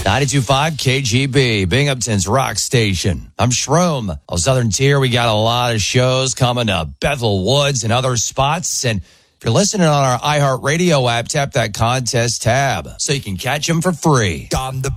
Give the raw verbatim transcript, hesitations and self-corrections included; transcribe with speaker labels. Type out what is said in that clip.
Speaker 1: ninety-two point five K G B, Binghamton's rock station. I'm Shroom. On Southern Tier, we got a lot of shows coming to Bethel Woods and other spots. And if you're listening on our iHeartRadio app, tap that contest tab so you can catch them for free.
Speaker 2: I'm the